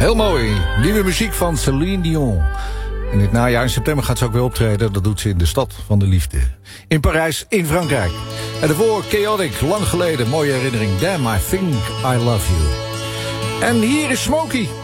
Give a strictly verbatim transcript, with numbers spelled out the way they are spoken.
Heel mooi. Nieuwe muziek van Céline Dion. In het najaar, in september, gaat ze ook weer optreden. Dat doet ze in de Stad van de Liefde. In Parijs, in Frankrijk. En daarvoor Chaotic, lang geleden. Mooie herinnering. Damn, I think I love you. En hier is Smokey.